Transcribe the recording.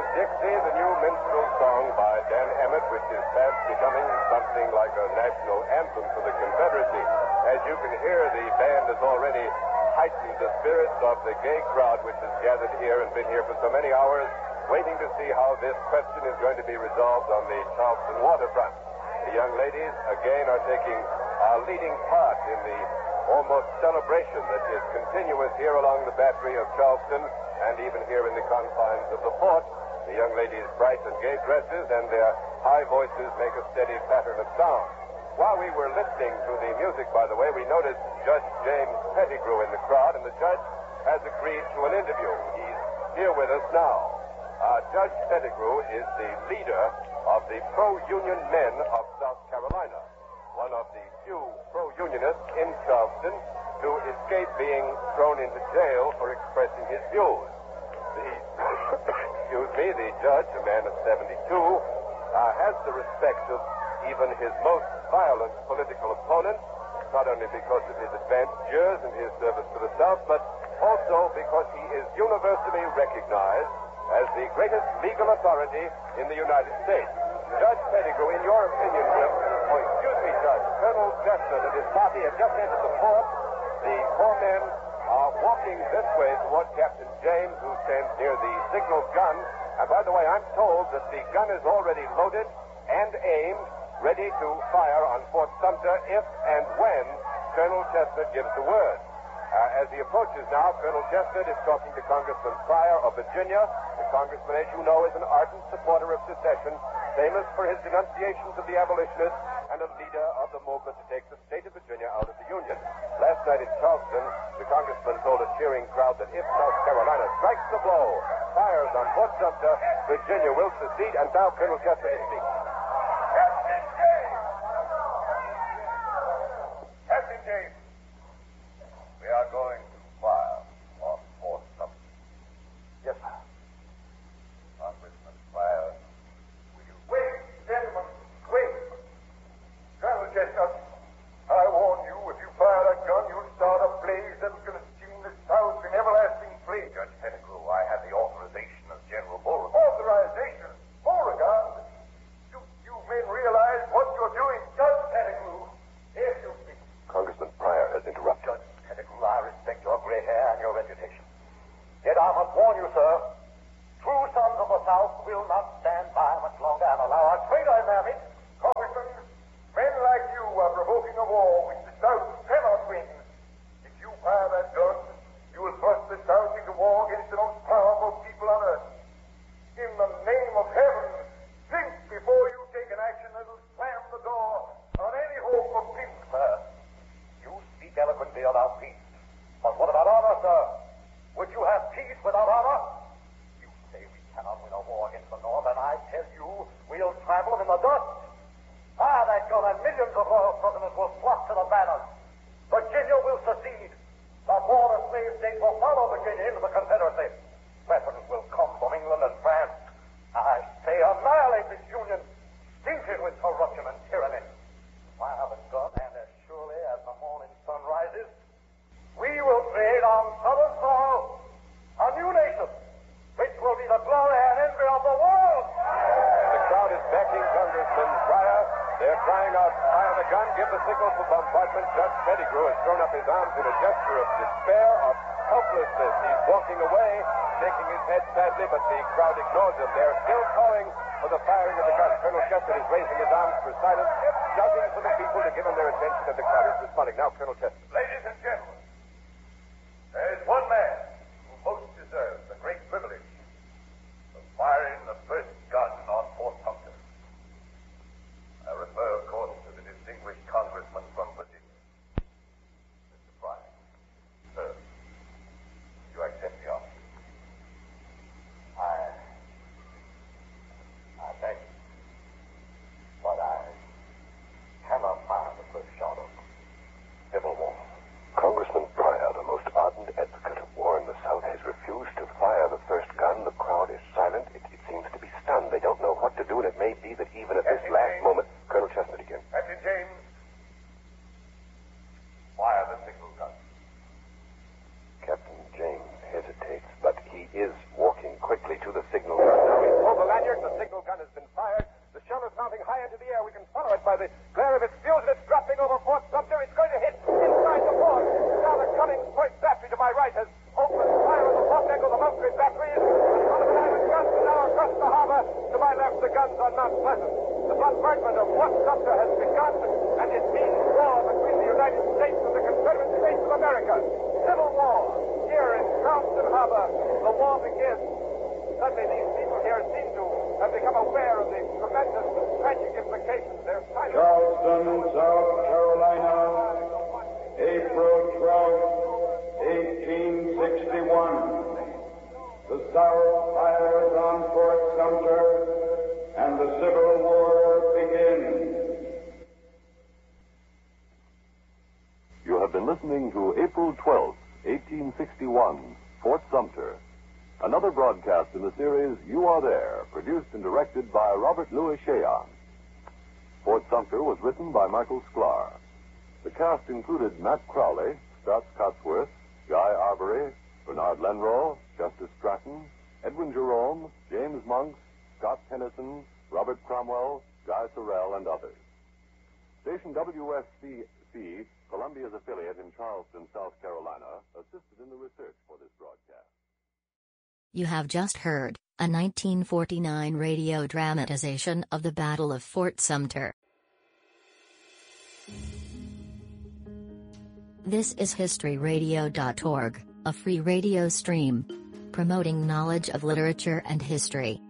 Dixie, the new minstrel song by Dan Emmett, which is fast becoming something like a national anthem for the Confederacy. As you can hear, the band has already heightened the spirits of the gay crowd which has gathered here and been here for so many hours, waiting to see how this question is going to be resolved on the Charleston waterfront. The young ladies, again, are taking a leading part in the almost celebration that is continuous here along the battery of Charleston and even here in the confines of the fort. The young ladies' bright and gay dresses and their high voices make a steady pattern of sound. While we were listening to the music, by the way, we noticed Judge James Pettigrew in the crowd, and the judge has agreed to an interview. He's here with us now. Judge Pettigrew is the leader of the pro-union men of South Carolina, one of the few pro-unionists in Charleston to escape being thrown into jail for expressing his views. The judge, a man of 72, has the respect of even his most violent political opponents, not only because of his advanced years and his service to the South, but also because he is universally recognized as the greatest legal authority in the United States. Judge Pettigrew, in your opinion, Judge, Colonel Chestnut and his party have just entered the fort. The four men are walking this way toward Captain James, who stands near the signal gun. And by the way, I'm told that the gun is already loaded and aimed, ready to fire on Fort Sumter if and when Colonel Chestnut gives the word. As he approaches now, Colonel Chestnut is talking to Congressman Pryor of Virginia. The congressman, as you know, is an ardent supporter of secession, famous for his denunciations of the abolitionists, and a leader of the movement to take the state of Virginia out of the Union. Last night in Charleston, the congressman told a cheering crowd that if South Carolina strikes the blow, fires on Fort Sumter, Virginia will secede, and now Colonel Chestnut is speaking. Captain James, we are going to fire on Fort Sumter. Yes, sir. Congressman Pryor, will you... Wait, gentlemen, wait. Colonel Chestnut, I warn you, if you fire that gun, you'll start a blaze that's going to steam the South in everlasting flame. Judge Pettigrew, I have the authorization of General Beauregard. Authorization? Beauregard? You men realize what you're doing. Judge Pettigrew, here you speak. Congressman Pryor has interrupted. Judge Pettigrew, I respect your gray hair and your reputation. Yet I must warn you, sir, true sons of the South will not stand by much longer and allow a traitor in their midst. Congressman, men like you are provoking a war which the South cannot win. If you fire that gun, you will thrust the South into war against the most powerful people on earth. In the name of heaven, think before you take an action that will slam the door on any hope of peace, sir. You speak eloquently about peace. But what about honor, sir? Would you have peace without honor? You say we cannot win a war against the North, and I tell you we'll trample them in the dust. Fire that gun and millions of loyal prisoners will flock to the banners. Virginia will secede. The border slave states will follow Virginia into the Confederacy. Weapons will come from England and France. I say annihilate this union, stinted with corruption and tyranny. Fire the gun, and as surely as the morning sun rises, we will create on southern soil a new nation, which will be the glory and envy of the world. The crowd is backing Congressman Pryor. They're crying out, fire the gun, give the signal for bombardment. Judge Pettigrew has thrown up his arms in a gesture of despair, of helplessness. He's walking away, shaking his head sadly, but the crowd ignores him. They're still calling for the firing of the gun. Colonel Chestnut is raising his arms for silence, shouting for the people to give him their attention, and the crowd is responding. Now, Colonel Chestnut. Ladies and gentlemen, there is one man who most deserves the great privilege of firing the first gun on Fort Sumter. I refer, of course, to the distinguished congressman from Virginia, Mr. Pryor. Sir, you accept the offer? I thank you, but I cannot fire the first shot of civil war. are not pleasant. The bombardment of Fort Sumter has begun, and it means war between the United States and the Confederate States of America. Civil war. Here in Charleston Harbor, the war begins. Suddenly, these people here seem to have become aware of the tremendous and tragic implications. They're silent. Charleston, South Carolina, April 12, 1861. The South fires on Fort Sumter, and the Civil War begins. You have been listening to April 12, 1861, Fort Sumter. Another broadcast in the series You Are There, produced and directed by Robert Louis Cheon. Fort Sumter was written by Michael Sklar. The cast included Matt Crowley, Scott Cotsworth, Guy Arbery, Bernard Lenroe, Justice Stratton, Edwin Jerome, James Monks, Scott Tennyson, Robert Cromwell, Guy Sorrell, and others. Station WSCC, Columbia's affiliate in Charleston, South Carolina, assisted in the research for this broadcast. You have just heard a 1949 radio dramatization of the Battle of Fort Sumter. This is historyradio.org, a free radio stream promoting knowledge of literature and history.